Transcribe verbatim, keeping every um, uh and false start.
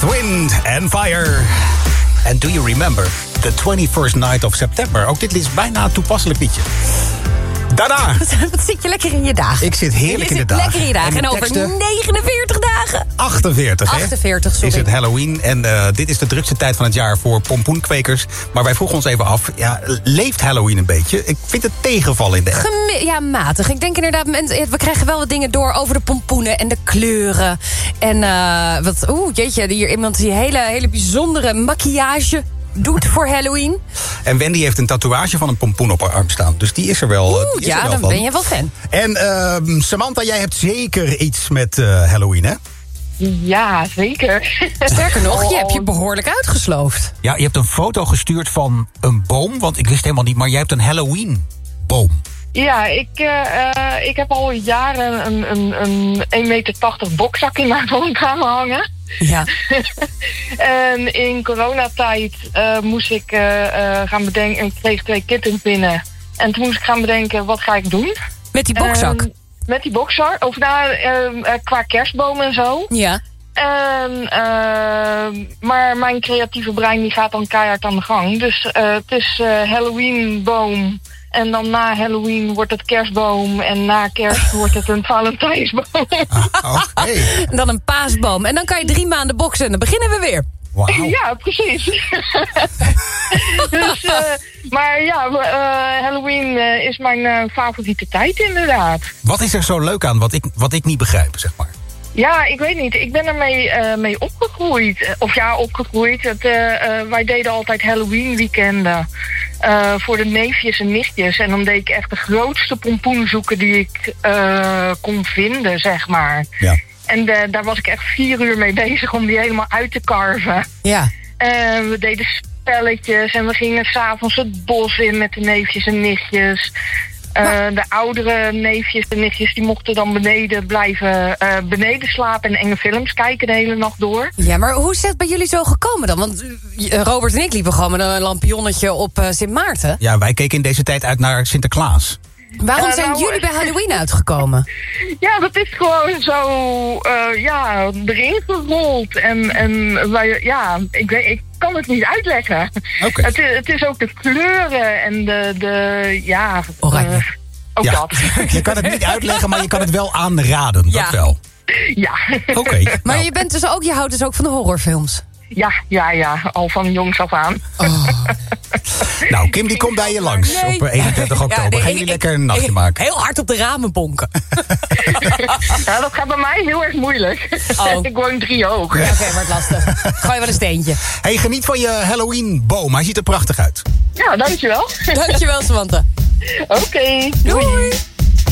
Earth, Wind and Fire. And do you remember the twenty-first night of September? Ook dit is bijna een toepasselijk liedje. Daarna. Wat zit je lekker in je dagen? Ik zit heerlijk je in de zit dagen. lekker in je dagen. En, en over teksten, negenenveertig dagen. achtenveertig, hè? achtenveertig, sorry. Is het Halloween. En uh, dit is de drukste tijd van het jaar voor pompoenkwekers. Maar wij vroegen ons even af, ja, leeft Halloween een beetje? Ik vind het tegenvallen in de app. Gemi- ja, matig. Ik denk inderdaad, we krijgen wel wat dingen door over de pompoenen en de kleuren. En uh, wat, oeh, jeetje, hier iemand die hele, hele bijzondere maquillage doet voor Halloween. En Wendy heeft een tatoeage van een pompoen op haar arm staan. Dus die is er wel. Oeh, die is ja, er wel dan van. ben je wel fan. En uh, Samantha, jij hebt zeker iets met uh, Halloween, hè? Ja, zeker. Sterker nog, je hebt je behoorlijk uitgesloofd. Ja, je hebt een foto gestuurd van een boom. Want ik wist helemaal niet, maar jij hebt een Halloween-boom. Ja, ik, uh, uh, ik heb al jaren een, een, een één meter tachtig bokzak in mijn woonkamer hangen. Ja. En in coronatijd uh, moest ik uh, uh, gaan bedenken... Ik kreeg twee kittens binnen. En toen moest ik gaan bedenken, wat ga ik doen? Met die bokzak? En, met die bokzak. Of nou, uh, uh, qua kerstboom en zo. Ja. En, uh, maar mijn creatieve brein die gaat dan keihard aan de gang. Dus uh, het is uh, Halloweenboom. En dan na Halloween wordt het kerstboom. En na kerst wordt het een Valentijnsboom. Ah, okay. En dan een paasboom. En dan kan je drie maanden boksen en dan beginnen we weer. Wow. Ja, precies. dus, uh, maar ja, uh, Halloween uh, is mijn uh, favoriete tijd inderdaad. Wat is er zo leuk aan wat ik, wat ik niet begrijp, zeg maar? Ja, ik weet niet. Ik ben ermee uh, mee opgegroeid. Of ja, opgegroeid. Het, uh, uh, wij deden altijd Halloween weekenden. Uh, voor de neefjes en nichtjes. En dan deed ik echt de grootste pompoen zoeken die ik uh, kon vinden, zeg maar. Ja. En de, daar was ik echt vier uur mee bezig om die helemaal uit te karven. Ja. En we deden spelletjes en we gingen s'avonds het bos in met de neefjes en nichtjes. Uh, de oudere neefjes en nichtjes die mochten dan beneden blijven uh, beneden slapen en enge films kijken de hele nacht door. Ja, maar hoe is het bij jullie zo gekomen dan? Want uh, Robert en ik liepen gewoon met een lampionnetje op uh, Sint Maarten. Ja, wij keken in deze tijd uit naar Sinterklaas. Waarom Uh, zijn nou, jullie bij Halloween uitgekomen? Ja, dat is gewoon zo, uh, ja, erin gerold. En, en wij, ja, ik, weet, ik kan het niet uitleggen. Okay. Het, is, het is ook de kleuren en de, de ja... Oranje. Uh, ook Ja. dat. Je kan het niet uitleggen, maar je kan het wel aanraden. Ja. Dat wel. Ja. Oké. Okay, Maar nou. je bent dus ook, je houdt dus ook van de horrorfilms. Ja, ja, ja, al van jongs af aan. Oh. Nou, Kim die komt bij je langs Nee. op eenentwintig oktober. Ja, nee, Gaan ik- jullie ik- lekker een nachtje ik- maken? Heel hard op de ramen bonken. Ja, dat gaat bij mij heel erg moeilijk. Oh. Ik woon drie hoog. Ja, oké, wordt lastig. Gooi wel een steentje. Hey, geniet van je Halloween-boom. Hij ziet er prachtig uit. Ja, dankjewel. Dankjewel, Samantha. Oké, Doei.